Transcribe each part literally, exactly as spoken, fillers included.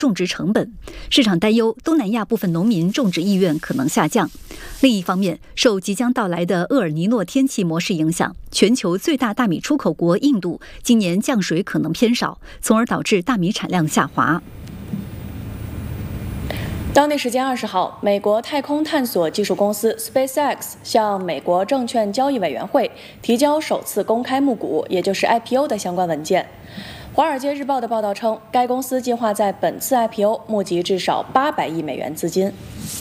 种植成本。市场担忧东南亚部分农民种植意愿可能下降。另一方面，受即将到来的厄尔尼诺天气模式影响，全球最大大米出口国印度今年降水可能偏少，从而导致大米产量下滑。 当地时间二十号，美国太空探索技术公司 SpaceX 向美国证券交易委员会提交首次公开募股，也就是 I P O 的相关文件。《华尔街日报》的报道称，该公司计划在本次 I P O 募集至少八百亿美元资金。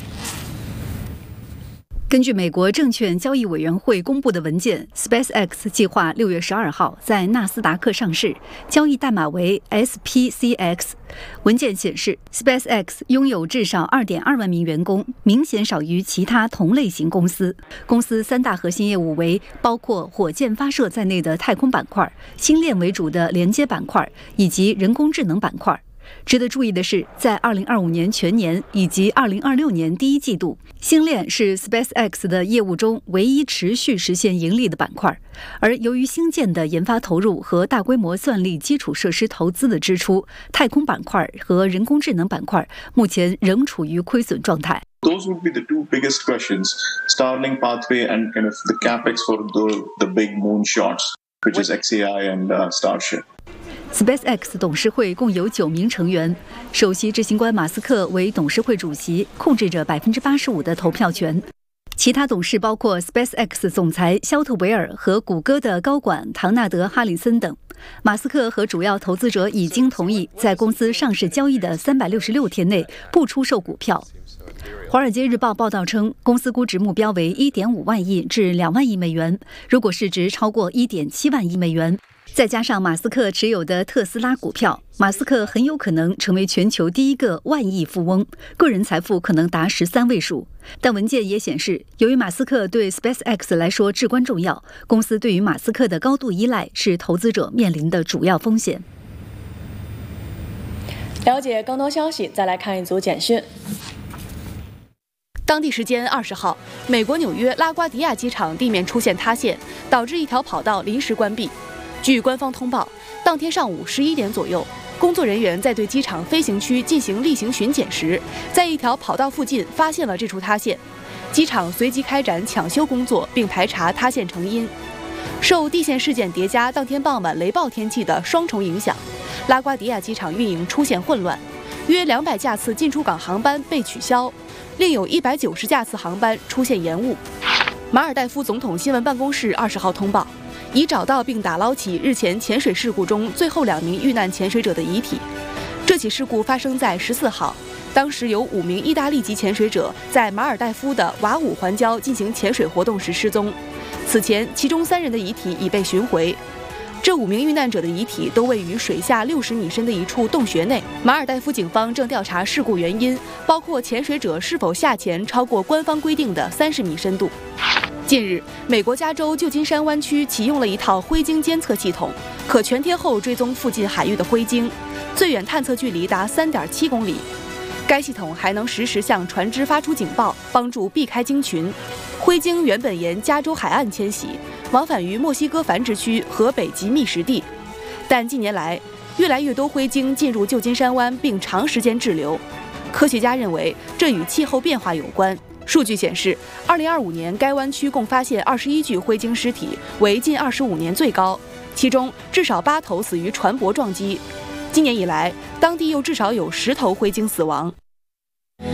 根据美国证券交易委员会公布的文件 ，SpaceX 计划六月十二号在纳斯达克上市，交易代码为 S P C X。文件显示 ，SpaceX 拥有至少 二点二万名员工，明显少于其他同类型公司。公司三大核心业务为包括火箭发射在内的太空板块、星链为主的连接板块以及人工智能板块。值得注意的是，在二零二五年全年以及二零二六年第一季度，星链是 SpaceX 的业务中唯一持续实现盈利的板块。而由于星舰的研发投入和大规模算力基础设施投资的支出，太空板块和人工智能板块目前仍处于亏损状态。 Those would be the two biggest questions: Starlink pathway and kind of the capex for the the big moonshots, which is X A I and uh, Starship.SpaceX 董事会共有九名成员，首席执行官马斯克为董事会主席，控制着百分之八十五的投票权。其他董事包括 SpaceX 总裁肖特维尔和谷歌的高管唐纳德·哈里森等。马斯克和主要投资者已经同意在公司上市交易的三百六十六天内不出售股票。《华尔街日报》报道称，公司估值目标为 一点五万亿至两万亿美元，如果市值超过 一点七万亿美元。再加上马斯克持有的特斯拉股票，马斯克很有可能成为全球第一个万亿富翁，个人财富可能达十三位数。但文件也显示，由于马斯克对 SpaceX 来说至关重要，公司对于马斯克的高度依赖是投资者面临的主要风险。 了解更多消息，再来看一组简讯。 当地时间二十号，美国纽约拉瓜迪亚机场地面出现塌陷，导致一条跑道临时关闭。据官方通报，当天上午十一点左右，工作人员在对机场飞行区进行例行巡检时，在一条跑道附近发现了这处塌陷。机场随即开展抢修工作，并排查塌陷成因。受地陷事件叠加当天傍晚雷暴天气的双重影响，拉瓜迪亚机场运营出现混乱，约两百架次进出港航班被取消，另有一百九十架次航班出现延误。马尔代夫总统新闻办公室二十号通报，已找到并打捞起日前潜水事故中最后两名遇难潜水者的遗体。这起事故发生在十四号，当时有五名意大利籍潜水者在马尔代夫的瓦武环礁进行潜水活动时失踪。此前，其中三人的遗体已被寻回。这五名遇难者的遗体都位于水下六十米深的一处洞穴内。马尔代夫警方正调查事故原因，包括潜水者是否下潜超过官方规定的三十米深度。近日，美国加州旧金山湾区启用了一套灰鲸监测系统，可全天候追踪附近海域的灰鲸，最远探测距离达 三点七公里。该系统还能实时向船只发出警报，帮助避开鲸群。灰鲸原本沿加州海岸迁徙，往返于墨西哥繁殖区和北极觅食地，但近年来，越来越多灰鲸进入旧金山湾并长时间滞留。科学家认为，这与气候变化有关。数据显示，二零二五年该湾区共发现二十一具灰鲸尸体，为近二十五年最高，其中至少八头死于船舶撞击。今年以来，当地又至少有十头灰鲸死亡。